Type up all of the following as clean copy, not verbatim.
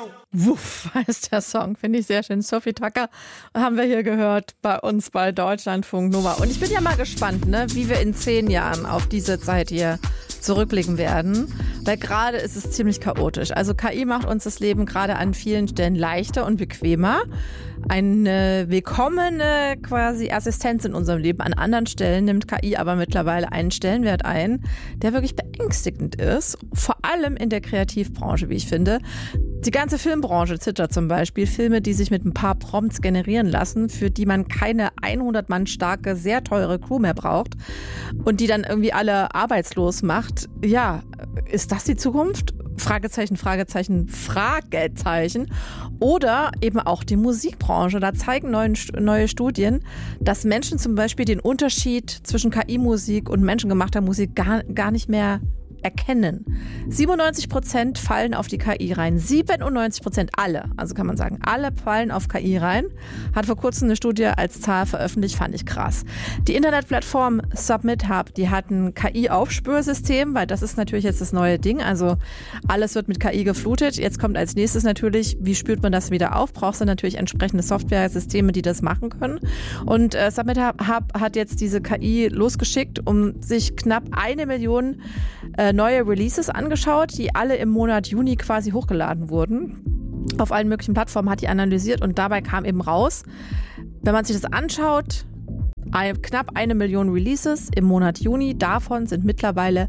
Wuff heißt der Song, finde ich sehr schön. Sophie Tucker haben wir hier gehört bei uns bei Deutschlandfunk Nova. Und ich bin ja mal gespannt, ne, wie wir in 10 Jahren auf diese Zeit hier zurückblicken werden, weil gerade ist es ziemlich chaotisch. Also KI macht uns das Leben gerade an vielen Stellen leichter und bequemer. Eine willkommene quasi Assistenz in unserem Leben. An anderen Stellen nimmt KI aber mittlerweile einen Stellenwert ein, der wirklich beängstigend ist. Vor allem in der Kreativbranche, wie ich finde. Die ganze Filmbranche zittert zum Beispiel. Filme, die sich mit ein paar Prompts generieren lassen, für die man keine 100 Mann starke, sehr teure Crew mehr braucht und die dann irgendwie alle arbeitslos macht. Ja, ist das die Zukunft? Fragezeichen, Fragezeichen, Fragezeichen. Oder eben auch die Musikbranche. Da zeigen neue Studien, dass Menschen zum Beispiel den Unterschied zwischen KI-Musik und menschengemachter Musik gar nicht mehr erkennen. 97% fallen auf die KI rein. 97% alle, also kann man sagen, alle fallen auf KI rein. Hat vor kurzem eine Studie als Zahl veröffentlicht, fand ich krass. Die Internetplattform SubmitHub, die hat ein KI-Aufspürsystem, weil das ist natürlich jetzt das neue Ding. Also alles wird mit KI geflutet. Jetzt kommt als nächstes natürlich, wie spürt man das wieder auf? Brauchst du natürlich entsprechende Software-Systeme, die das machen können. Und SubmitHub hat jetzt diese KI losgeschickt, um sich knapp 1 Million neue Releases angeschaut, die alle im Monat Juni quasi hochgeladen wurden. Auf allen möglichen Plattformen hat die analysiert und dabei kam eben raus, wenn man sich das anschaut, knapp 1 Million Releases im Monat Juni, davon sind mittlerweile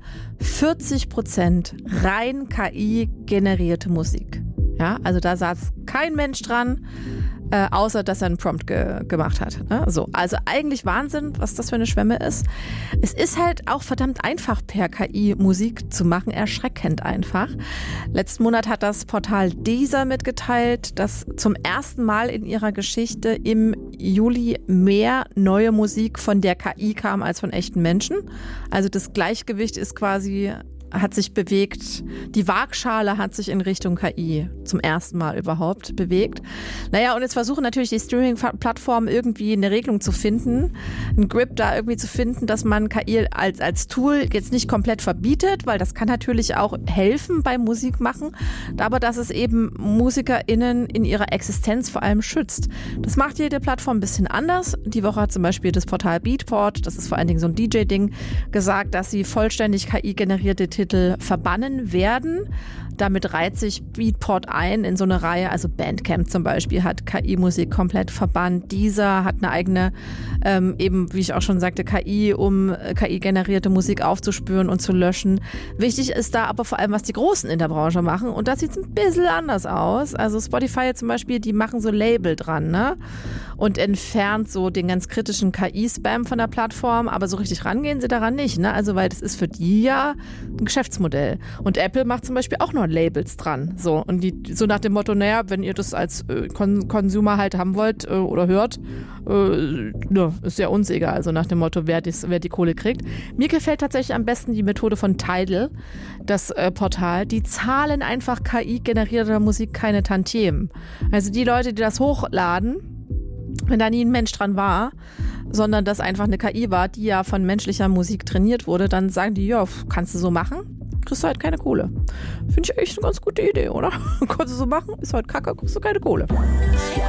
40% rein KI-generierte Musik. Ja, also da saß kein Mensch dran, außer dass er einen Prompt gemacht hat. Ne? So, also eigentlich Wahnsinn, was das für eine Schwemme ist. Es ist halt auch verdammt einfach, per KI Musik zu machen, erschreckend einfach. Letzten Monat hat das Portal Deezer mitgeteilt, dass zum ersten Mal in ihrer Geschichte im Juli mehr neue Musik von der KI kam als von echten Menschen. Also das Gleichgewicht ist quasi hat sich bewegt, die Waagschale hat sich in Richtung KI zum ersten Mal überhaupt bewegt. Naja, und jetzt versuchen natürlich die Streaming-Plattformen irgendwie eine Regelung zu finden, einen Grip da irgendwie zu finden, dass man KI als Tool jetzt nicht komplett verbietet, weil das kann natürlich auch helfen beim Musikmachen, aber dass es eben MusikerInnen in ihrer Existenz vor allem schützt. Das macht jede Plattform ein bisschen anders. Die Woche hat zum Beispiel das Portal Beatport, das ist vor allen Dingen so ein DJ-Ding, gesagt, dass sie vollständig KI-generierte Titel verbannen werden. Damit reiht sich Beatport ein in so eine Reihe, also Bandcamp zum Beispiel hat KI-Musik komplett verbannt. Deezer hat eine eigene, eben wie ich auch schon sagte, KI, um KI-generierte Musik aufzuspüren und zu löschen. Wichtig ist da aber vor allem, was die Großen in der Branche machen und das sieht ein bisschen anders aus. Also Spotify zum Beispiel, die machen so Label dran, ne? Und entfernt so den ganz kritischen KI-Spam von der Plattform, aber so richtig rangehen sie daran nicht, ne? Also weil das ist für die ja ein Geschäftsmodell. Und Apple macht zum Beispiel auch noch Labels dran. So, und die so nach dem Motto, naja, wenn ihr das als Consumer halt haben wollt oder hört, ist ja uns egal. Also nach dem Motto, wer die Kohle kriegt. Mir gefällt tatsächlich am besten die Methode von Tidal, das Portal. Die zahlen einfach KI-generierter Musik keine Tantiemen. Also die Leute, die das hochladen, wenn da nie ein Mensch dran war, sondern das einfach eine KI war, die ja von menschlicher Musik trainiert wurde, dann sagen die, ja, kannst du so machen, kriegst du halt keine Kohle. Finde ich echt eine ganz gute Idee, oder? Kannst du so machen, ist halt kacke, kriegst du keine Kohle.